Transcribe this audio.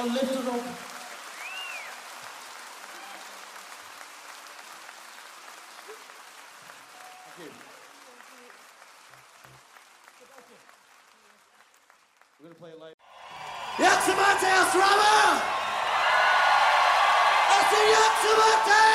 lift it up. Thank you. We're going to play it live. Yaxshi Mateus, Rama! I say Yaxshi Mateus!